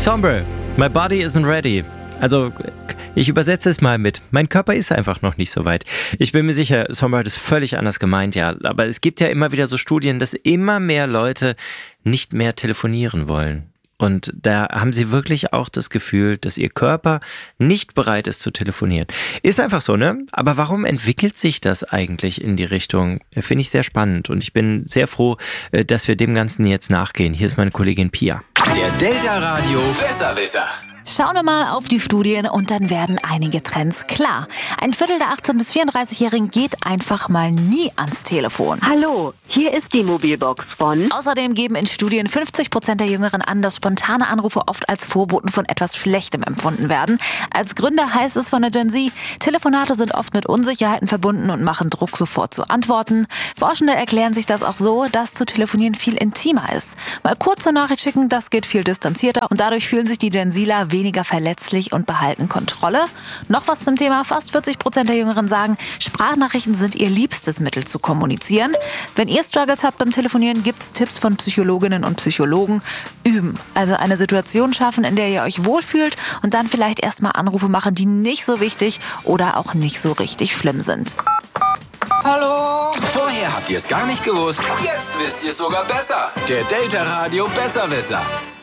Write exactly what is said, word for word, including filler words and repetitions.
Sombre, my body isn't ready. Also, ich übersetze es mal mit, mein Körper ist einfach noch nicht so weit. Ich bin mir sicher, Sombre hat es völlig anders gemeint, ja. Aber es gibt ja immer wieder so Studien, dass immer mehr Leute nicht mehr telefonieren wollen. Und da haben sie wirklich auch das Gefühl, dass ihr Körper nicht bereit ist zu telefonieren. Ist einfach so, ne? Aber warum entwickelt sich das eigentlich in die Richtung? Finde ich sehr spannend und ich bin sehr froh, dass wir dem Ganzen jetzt nachgehen. Hier ist meine Kollegin Pia. Der Delta Radio Besserwisser. Schauen wir mal auf die Studien und dann werden einige Trends klar. Ein Viertel der achtzehn- bis vierunddreißigjährigen geht einfach mal nie ans Telefon. Hallo, hier ist die Mobilbox von... Außerdem geben in Studien fünfzig Prozent der Jüngeren an, dass spontane Anrufe oft als Vorboten von etwas Schlechtem empfunden werden. Als Gründer heißt es von der Gen Z, Telefonate sind oft mit Unsicherheiten verbunden und machen Druck, sofort zu antworten. Forschende erklären sich das auch so, dass zu telefonieren viel intimer ist. Mal kurz eine Nachricht schicken, das geht viel distanzierter und dadurch fühlen sich die Gen Zler weniger verletzlich und behalten Kontrolle. Noch was zum Thema, fast vierzig Prozent der Jüngeren sagen, Sprachnachrichten sind ihr liebstes Mittel zu kommunizieren. Wenn ihr Struggles habt beim Telefonieren, gibt es Tipps von Psychologinnen und Psychologen. Üben, also eine Situation schaffen, in der ihr euch wohlfühlt und dann vielleicht erstmal Anrufe machen, die nicht so wichtig oder auch nicht so richtig schlimm sind. Hallo! Vorher habt ihr es gar nicht gewusst, jetzt wisst ihr es sogar besser. Der Delta Radio Besserwisser.